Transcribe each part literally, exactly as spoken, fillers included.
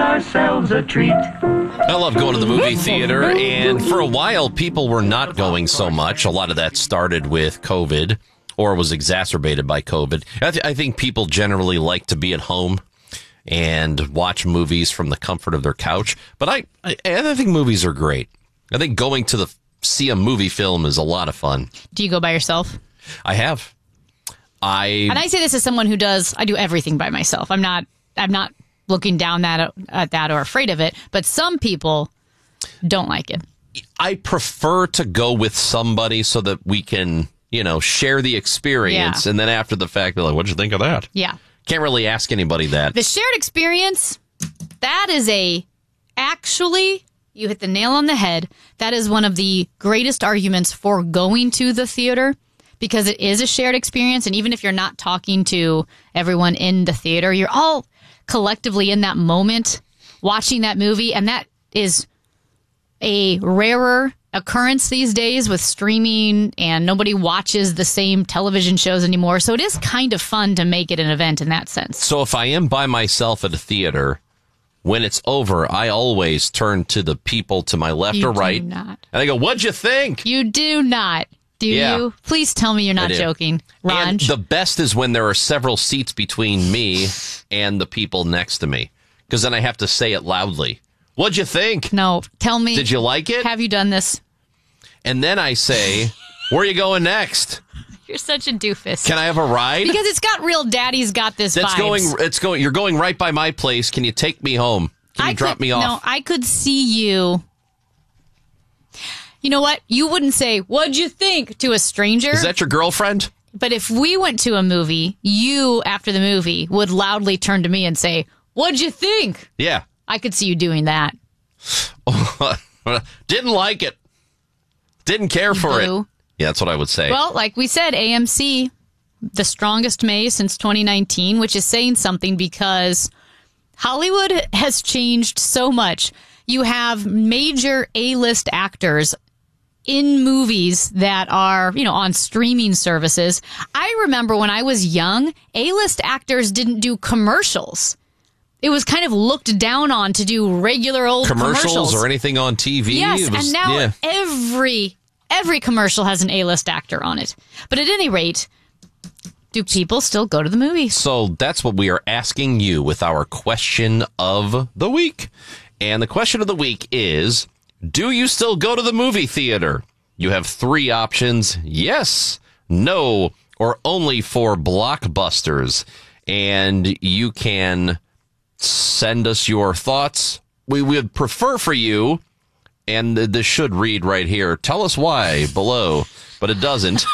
ourselves a treat. I love going to the movie theater, and for a while, people were not going so much. A lot of that started with COVID, or was exacerbated by COVID. I, th- I think people generally like to be at home and watch movies from the comfort of their couch. But I, I, I think movies are great. I think going to the see a movie film is a lot of fun. Do you go by yourself? I have. I and I say this as someone who does. I do everything by myself. I'm not. I'm not looking down that at that or afraid of it. But some people don't like it. I prefer to go with somebody so that we can, you know, share the experience, yeah. and then after the fact, be like, "What'd you think of that?" Yeah. Can't really ask anybody that. The shared experience, that is a, actually, you hit the nail on the head. That is one of the greatest arguments for going to the theater, because it is a shared experience. And even if you're not talking to everyone in the theater, you're all collectively in that moment watching that movie. And that is a rarer occurrence these days with streaming, and nobody watches the same television shows anymore. So it is kind of fun to make it an event in that sense. So if I am by myself at a theater, when it's over, I always turn to the people to my left you or right. Do not. And I go, "What'd you think?" You do not. Do yeah. you? Please tell me you're not joking. Ron. And the best is when there are several seats between me and the people next to me, because then I have to say it loudly. "What'd you think?" No, tell me. Did you like it? Have you done this? And then I say, "Where are you going next?" You're such a doofus. Can I have a ride? Because it's got real daddy's got this That's vibes. going. It's going. You're going right by my place. Can you take me home? Can you I drop could, me off? No, I could see you. You know what? You wouldn't say, "What'd you think?" to a stranger. Is that your girlfriend? But if we went to a movie, you, after the movie, would loudly turn to me and say, "What'd you think?" Yeah. I could see you doing that. Didn't like it. Didn't care for Boo. it. Yeah, that's what I would say. Well, like we said, A M C, the strongest May since twenty nineteen, which is saying something because Hollywood has changed so much. You have major A-list actors in movies that are, you know, on streaming services. I remember when I was young, A-list actors didn't do commercials. It was kind of looked down on to do regular old commercials. Commercials or anything on T V. Yes, was, and now yeah. every every commercial has an A-list actor on it. But at any rate, do people still go to the movies? So that's what we are asking you with our question of the week. And the question of the week is, do you still go to the movie theater? You have three options: yes, no, or only for blockbusters. And you can send us your thoughts. We would prefer for you, and this should read right here, tell us why below, but it doesn't.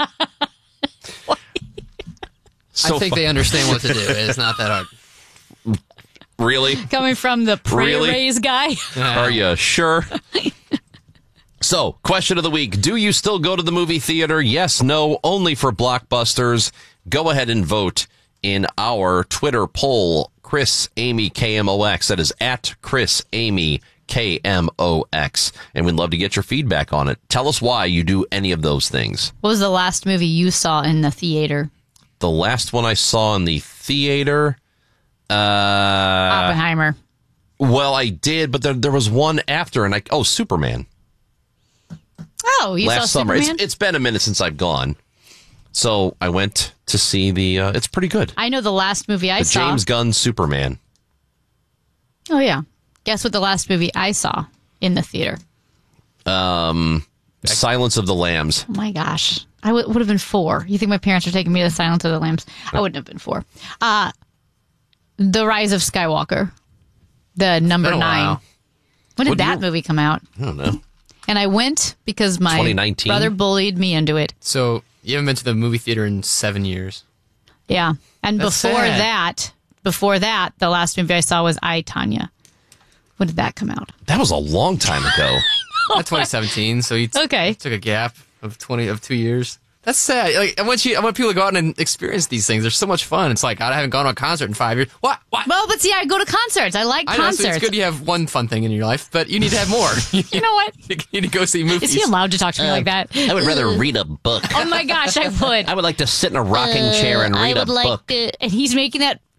So I think fun. They understand what to do. It's not that hard. Really? Coming from the pray really? raise guy? Are you sure? So, question of the week. Do you still go to the movie theater? Yes, no, only for blockbusters. Go ahead and vote in our Twitter poll. Chris Amy K M O X. That is at Chris Amy K M O X. And we'd love to get your feedback on it. Tell us why you do any of those things. What was the last movie you saw in the theater? The last one I saw in the theater... Uh, Oppenheimer. Well, I did, but there, there was one after, and I... Oh, Superman. Oh, you last saw summer. Superman? It's, it's been a minute since I've gone. So I went to see the... Uh, it's pretty good. I know the last movie I the saw. James Gunn Superman. Oh, yeah. Guess what the last movie I saw in the theater? Um, Silence of the Lambs. Oh, my gosh. I w- would have been four. You think my parents are taking me to Silence of the Lambs? I wouldn't have been four. Uh, The Rise of Skywalker. The number nine. While. When did What that year? movie come out? I don't know. And I went because my twenty nineteen brother bullied me into it. So you haven't been to the movie theater in seven years. Yeah. And That's before sad. that, before that, the last movie I saw was I, Tanya. When did that come out? That was a long time ago. That's twenty seventeen, so you t- Okay. took a gap of twenty of two years. That's sad. Like I want you, I want people to go out and experience these things. They're so much fun. It's like I haven't gone to a concert in five years. What? What? Well, but see, I go to concerts. I like I know, concerts. so it's good you have one fun thing in your life, but you need to have more. You know what? You need to go see movies. Is he allowed to talk to me like that? I would rather read a book. Oh my gosh, I would. I would like to sit in a rocking chair and read I would a like book. to, and he's making that.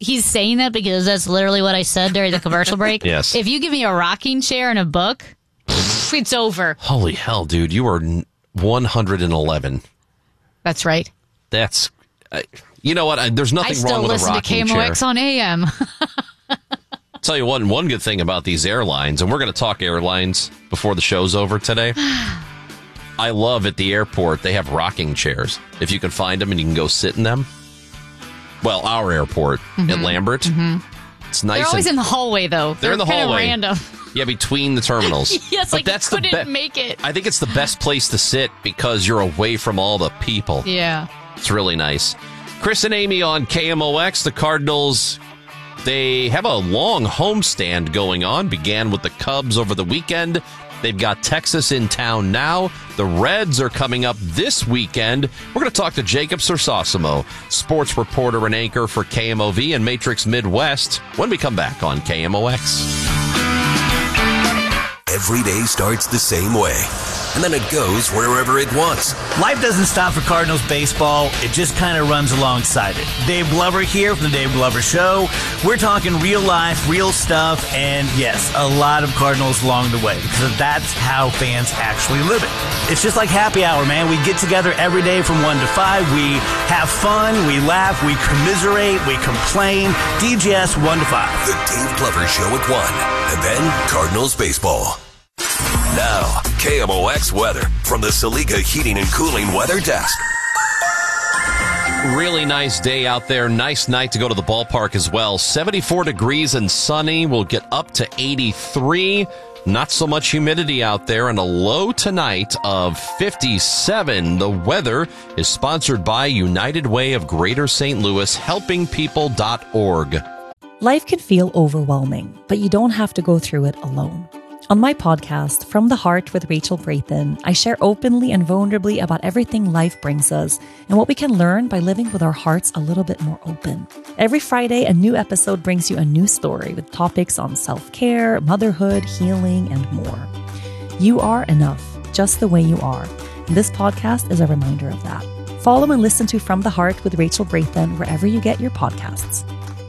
he's saying that because that's literally what I said during the commercial break. Yes. If you give me a rocking chair and a book, it's over. Holy hell, dude. You are one hundred eleven. That's right. That's, uh, you know what? I, there's nothing I still wrong with a listen to rocking K M O X chair. on A M. I'll tell you one, one good thing about these airlines, and we're going to talk airlines before the show's over today. I love at the airport, they have rocking chairs. If you can find them and you can go sit in them. Well, our airport mm-hmm. at Lambert. Mm-hmm. It's nice. They're always and, in the hallway, though. They're, they're in the kind hallway. Of random. Yeah, between the terminals. yes, but like that's you couldn't the be- make it. I think it's the best place to sit because you're away from all the people. Yeah. It's really nice. Chris and Amy on K M O X. The Cardinals, they have a long homestand going on. Began with the Cubs over the weekend. They've got Texas in town now. The Reds are coming up this weekend. We're going to talk to Jacob Sersosimo, sports reporter and anchor for K M O V and Matrix Midwest, when we come back on K M O X. Every day starts the same way, and then it goes wherever it wants. Life doesn't stop for Cardinals baseball. It just kind of runs alongside it. Dave Glover here from the Dave Glover Show. We're talking real life, real stuff, and yes, a lot of Cardinals along the way, because that's how fans actually live it. It's just like happy hour, man. We get together every day from one to five. We have fun, we laugh, we commiserate, we complain. D J S one to five. The Dave Glover Show at one, and then Cardinals baseball. Now, K M O X weather from the Saliga Heating and Cooling Weather Desk. Really nice day out there. Nice night to go to the ballpark as well. seventy-four degrees and sunny. We'll get up to eighty-three. Not so much humidity out there, and a low tonight of fifty-seven. The weather is sponsored by United Way of Greater Saint Louis, helping people dot org. Life can feel overwhelming, but you don't have to go through it alone. On my podcast, From the Heart with Rachel Brayton, I share openly and vulnerably about everything life brings us and what we can learn by living with our hearts a little bit more open. Every Friday, a new episode brings you a new story with topics on self-care, motherhood, healing, and more. You are enough, just the way you are. And this podcast is a reminder of that. Follow and listen to From the Heart with Rachel Brayton wherever you get your podcasts.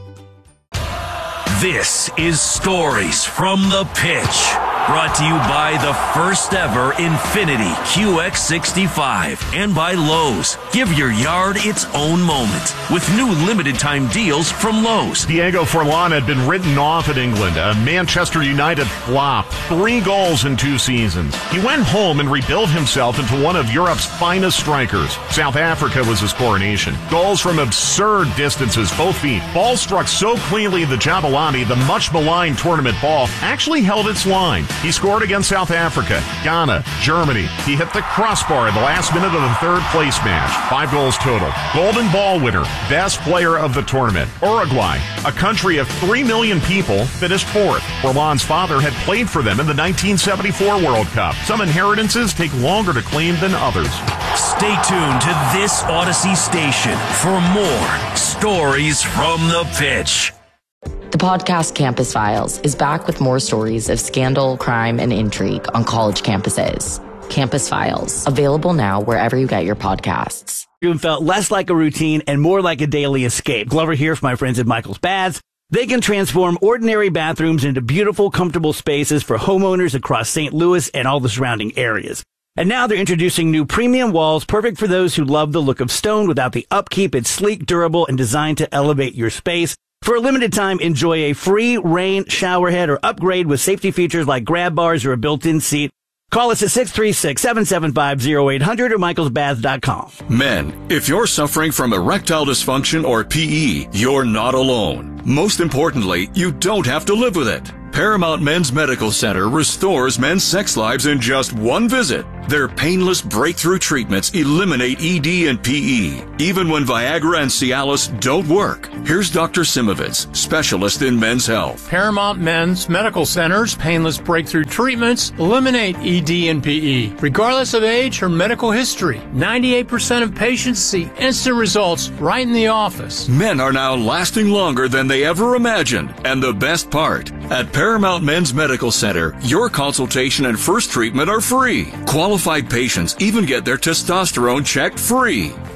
This is Stories from the Pitch, brought to you by the first ever Infinity Q X sixty-five and by Lowe's. Give your yard its own moment with new limited time deals from Lowe's. Diego Forlan had been written off at England, a Manchester United flop. Three goals in two seasons. He went home and rebuilt himself into one of Europe's finest strikers. South Africa was his coronation. Goals from absurd distances, both feet. Ball struck so cleanly the Jabulani, the much-maligned tournament ball, actually held its line. He scored against South Africa, Ghana, Germany. He hit the crossbar at the last minute of the third place match. Five goals total. Golden Ball winner, best player of the tournament. Uruguay, a country of three million people, finished fourth. Forlan's father had played for them in the nineteen seventy-four World Cup. Some inheritances take longer to claim than others. Stay tuned to this Odyssey station for more Stories from the Pitch. The podcast Campus Files is back with more stories of scandal, crime, and intrigue on college campuses. Campus Files, available now wherever you get your podcasts. It felt less like a routine and more like a daily escape. Glover here from my friends at Michael's Baths. They can transform ordinary bathrooms into beautiful, comfortable spaces for homeowners across Saint Louis and all the surrounding areas. And now they're introducing new premium walls, perfect for those who love the look of stone without the upkeep. It's sleek, durable, and designed to elevate your space. For a limited time, enjoy a free rain shower head or upgrade with safety features like grab bars or a built-in seat. Call us at six three six, seven seven five, zero eight hundred or michaels baths dot com. Men, if you're suffering from erectile dysfunction or P E, you're not alone. Most importantly, you don't have to live with it. Paramount Men's Medical Center restores men's sex lives in just one visit. Their painless breakthrough treatments eliminate E D and P E, even when Viagra and Cialis don't work. Here's Doctor Simovitz, specialist in men's health. Paramount Men's Medical Center's painless breakthrough treatments eliminate E D and P E, regardless of age or medical history. ninety-eight percent of patients see instant results right in the office. Men are now lasting longer than they ever imagined. And the best part, at Paramount Men's Medical Center, your consultation and first treatment are free. Qualified patients even get their testosterone checked free.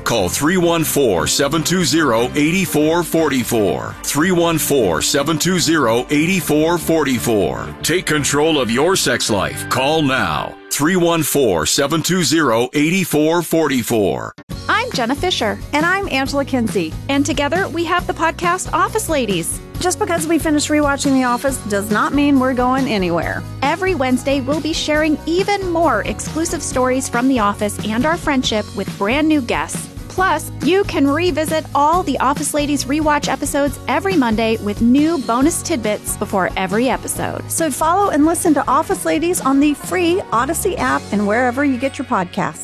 Call three one four, seven two zero, eight four four four. three one four, seven two zero, eight four four four. Take control of your sex life. Call now. three one four, seven two zero, eight four four four. I'm Jenna Fisher. And I'm Angela Kinsey. And together we have the podcast Office Ladies. Just because we finished rewatching The Office does not mean we're going anywhere. Every Wednesday, we'll be sharing even more exclusive stories from The Office and our friendship with brand new guests. Plus, you can revisit all the Office Ladies rewatch episodes every Monday with new bonus tidbits before every episode. So follow and listen to Office Ladies on the free Odyssey app and wherever you get your podcasts.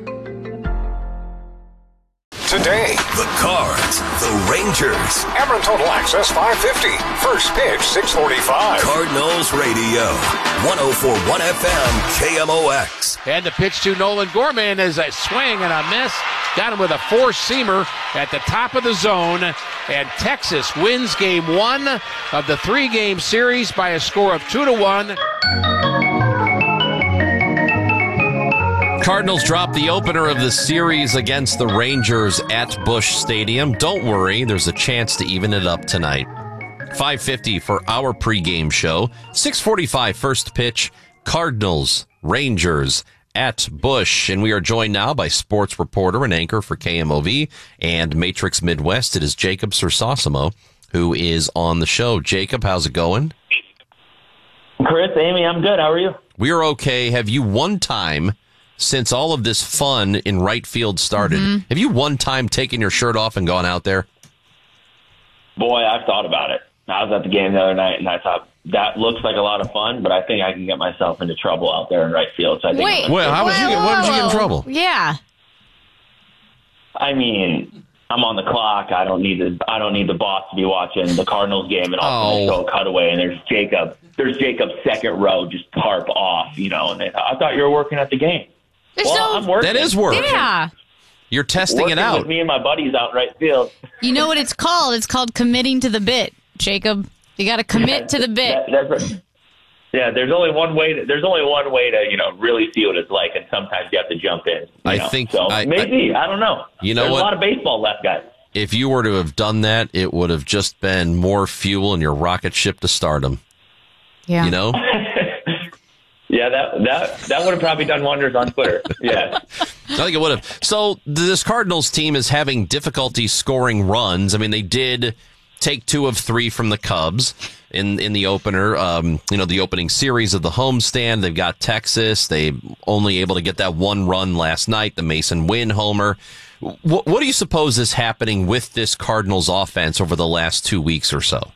Today, the Cards, the Rangers. Ameren Total Access five fifty. First pitch six forty-five. Cardinals Radio, one oh four point one F M, K M O X. And the pitch to Nolan Gorman is a swing and a miss. Got him with a four-seamer at the top of the zone. And Texas wins game one of the three-game series by a score of two to one. Cardinals drop the opener of the series against the Rangers at Busch Stadium. Don't worry, there's a chance to even it up tonight. five fifty for our pregame show. six forty-five first pitch, Cardinals, Rangers at Busch. And we are joined now by sports reporter and anchor for K M O V and Matrix Midwest. It is Jacob Sersosimo who is on the show. Jacob, how's it going? Chris, Amy, I'm good. How are you? We are okay. Have you one time, since all of this fun in right field started, mm-hmm. have you one time taken your shirt off and gone out there? Boy, I've thought about it. I was at the game the other night, and I thought, that looks like a lot of fun, but I think I can get myself into trouble out there in right field. So I think Wait, well, how would you get, what would you get in trouble? Yeah. I mean, I'm on the clock. I don't need the I don't need the boss to be watching the Cardinals game, and all oh. show a cutaway, and there's Jacob. There's Jacob's second row just tarp off, you know. And they, I thought you were working at the game. There's well, no, I'm working. That is work. Yeah. You're testing working it out. With me and my buddies out in right field. You know what it's called? It's called committing to the bit, Jacob. You got to commit yeah, to the bit. That, that's right. Yeah, there's only one way. To, there's only one way to, you know, really see what it's like, and sometimes you have to jump in. I know? think so. I, maybe I, I don't know. You know there's what? A lot of baseball left, guys. If you were to have done that, it would have just been more fuel in your rocket ship to stardom. Yeah, you know. Yeah, that that that would have probably done wonders on Twitter. Yeah, I think it would have. So this Cardinals team is having difficulty scoring runs. I mean, they did take two of three from the Cubs in in the opener. Um, you know, the opening series of the homestand. They've got Texas. They only able to get that one run last night, the Mason Wynn homer. What, what do you suppose is happening with this Cardinals offense over the last two weeks or so?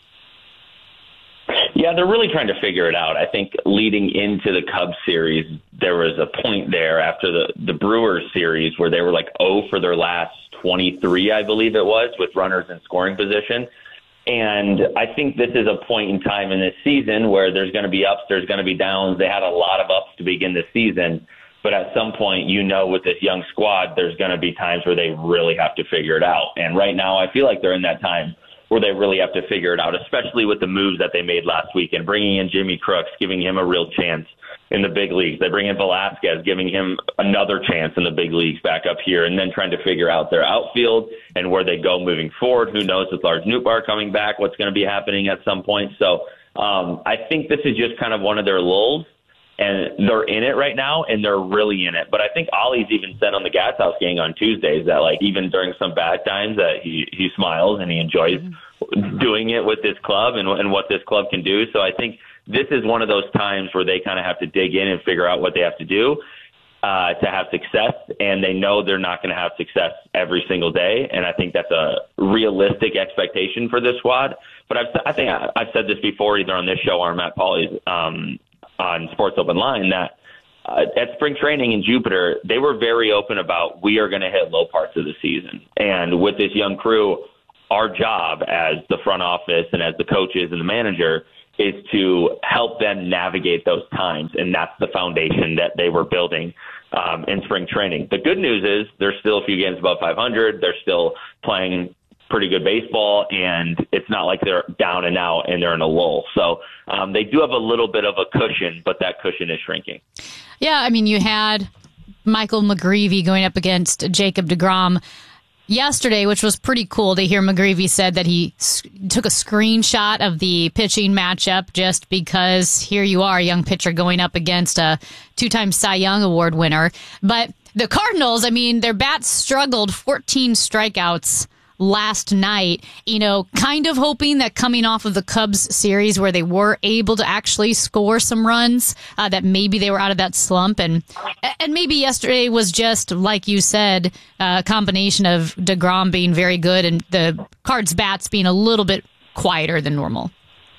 Yeah, they're really trying to figure it out. I think leading into the Cubs series, there was a point there after the, the Brewers series where they were like oh for their last twenty-three, I believe it was, with runners in scoring position. And I think this is a point in time in this season where there's going to be ups, there's going to be downs. They had a lot of ups to begin the season. But at some point, you know, with this young squad, there's going to be times where they really have to figure it out. And right now, I feel like they're in that time where they really have to figure it out, especially with the moves that they made last week and bringing in Jimmy Crooks, giving him a real chance in the big leagues. They bring in Velasquez, giving him another chance in the big leagues back up here, and then trying to figure out their outfield and where they go moving forward. Who knows with Lars Nootbaar coming back, what's going to be happening at some point. So um, I think this is just kind of one of their lulls. And they're in it right now, and they're really in it. But I think Ollie's even said on the Gas House gang on Tuesdays that, like, even during some bad times, that he, he smiles and he enjoys mm-hmm. doing it with this club and, and what this club can do. So I think this is one of those times where they kind of have to dig in and figure out what they have to do uh, to have success. And they know they're not going to have success every single day. And I think that's a realistic expectation for this squad. But I've, I think I, I've said this before, either on this show or Matt Pauley's um on Sports Open Line, that uh, at spring training in Jupiter, they were very open about, we are going to hit low parts of the season. And with this young crew, our job as the front office and as the coaches and the manager is to help them navigate those times. And that's the foundation that they were building um, in spring training. The good news is there's still a few games above five hundred. They're still playing pretty good baseball, and it's not like they're down and out and they're in a lull. So um, they do have a little bit of a cushion, but that cushion is shrinking. Yeah, I mean, you had Michael McGreevy going up against Jacob deGrom. yesterday, which was pretty cool to hear McGreevy said that he s- took a screenshot of the pitching matchup just because here you are, a young pitcher going up against a two-time Cy Young Award winner. But the Cardinals, I mean, their bats struggled, fourteen strikeouts last night, you know, kind of hoping that coming off of the Cubs series where they were able to actually score some runs, uh, that maybe they were out of that slump. And and maybe yesterday was just, like you said, a combination of DeGrom being very good and the Cards bats being a little bit quieter than normal.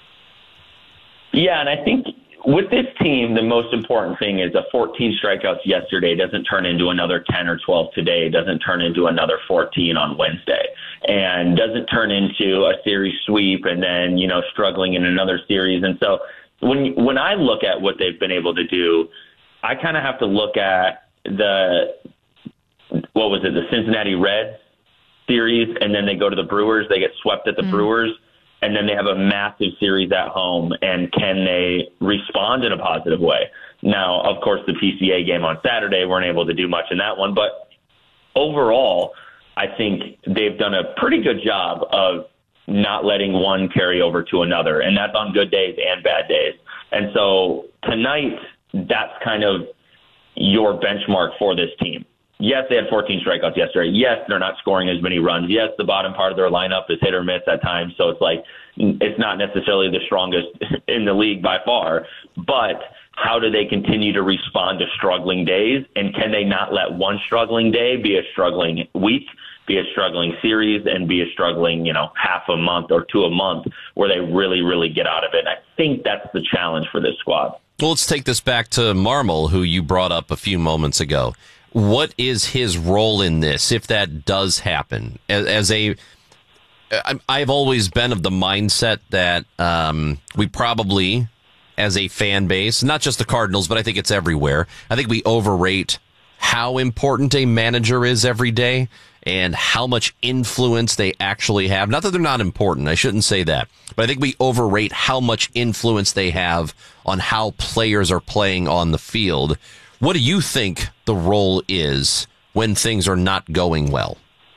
Yeah, and I think with this team, the most important thing is a fourteen strikeouts yesterday doesn't turn into another ten or twelve today, doesn't turn into another fourteen on Wednesday, and doesn't turn into a series sweep and then, you know, struggling in another series. And so when when I look at what they've been able to do, I kind of have to look at the, what was it, the Cincinnati Reds series, and then they go to the Brewers, they get swept at the mm. Brewers, and then they have a massive series at home, and can they respond in a positive way? Now, of course, the P C A game on Saturday weren't able to do much in that one, but overall, I think they've done a pretty good job of not letting one carry over to another, and that's on good days and bad days. And so tonight, that's kind of your benchmark for this team. Yes, they had fourteen strikeouts yesterday. Yes, they're not scoring as many runs. Yes, the bottom part of their lineup is hit or miss at times, so it's like it's not necessarily the strongest in the league by far. But how do they continue to respond to struggling days, and can they not let one struggling day be a struggling week, be a struggling series, and be a struggling, you know, half a month or two a month where they really, really get out of it? And I think that's the challenge for this squad. Well, let's take this back to Marmol, who you brought up a few moments ago. What is his role in this, if that does happen? As, as a, I've always been of the mindset that um, we probably, as a fan base, not just the Cardinals, but I think it's everywhere, I think we overrate how important a manager is every day and how much influence they actually have. Not that they're not important, I shouldn't say that, but I think we overrate how much influence they have on how players are playing on the field. What do you think the role is when things are not going well?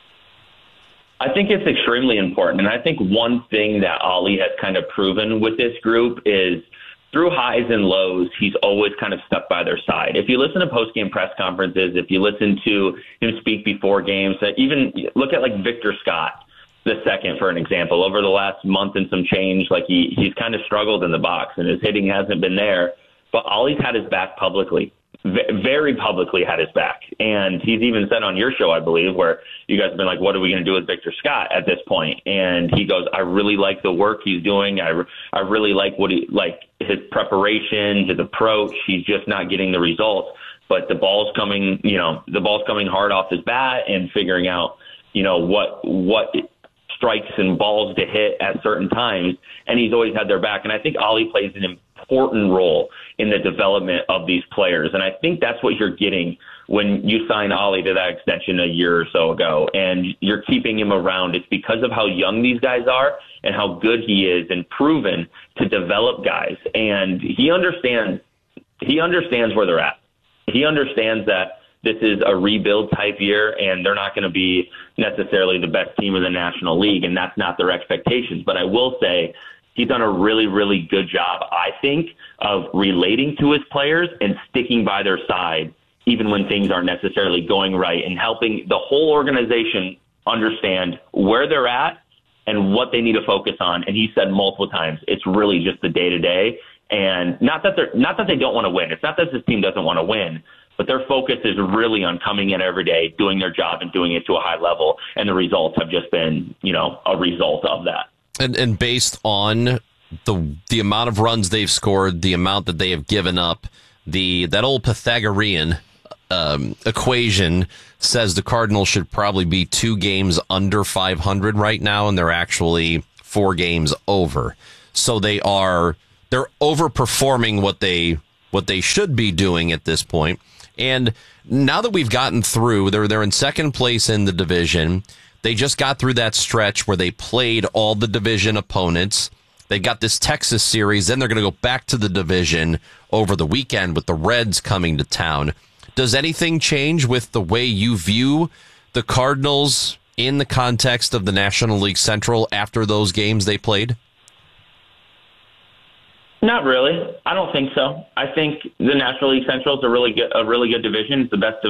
I think it's extremely important. And I think one thing that Ollie has kind of proven with this group is through highs and lows, he's always kind of stuck by their side. If you listen to post-game press conferences, if you listen to him speak before games, even look at like Victor Scott the second, for an example. Over the last month and some change, like he, he's kind of struggled in the box and his hitting hasn't been there. But Ollie's had his back publicly. Very publicly had his back. And he's even said on your show, I believe, where you guys have been like, what are we going to do with Victor Scott at this point? And he goes, I really like the work he's doing. I, I really like what he, like his preparation, his approach. He's just not getting the results. But the ball's coming, you know, the ball's coming hard off his bat and figuring out, you know, what, what strikes and balls to hit at certain times. And he's always had their back. And I think Ollie plays an important role in the development of these players. And I think that's what you're getting when you sign Ollie to that extension a year or so ago, and you're keeping him around. It's because of how young these guys are and how good he is and proven to develop guys. And he understands, he understands where they're at. He understands that this is a rebuild type year and they're not going to be necessarily the best team in the National League, and that's not their expectations. But I will say, he's done a really, really good job, I think, of relating to his players and sticking by their side, even when things aren't necessarily going right, and helping the whole organization understand where they're at and what they need to focus on. And he said multiple times, it's really just the day-to-day. And not that they're not that they don't want to win. It's not that this team doesn't want to win, but their focus is really on coming in every day, doing their job and doing it to a high level. And the results have just been, you know, a result of that. And and based on the the amount of runs they've scored, the amount that they have given up, the that old Pythagorean um, equation says the Cardinals should probably be two games under five hundred right now, and they're actually four games over. So they are they're overperforming what they what they should be doing at this point. And now that we've gotten through, they're they're in second place in the division. They just got through that stretch where they played all the division opponents. They got this Texas series. Then they're going to go back to the division over the weekend with the Reds coming to town. Does anything change with the way you view the Cardinals in the context of the National League Central after those games they played? Not really. I don't think so. I think the National League Central is a really good, a really good division. It's the best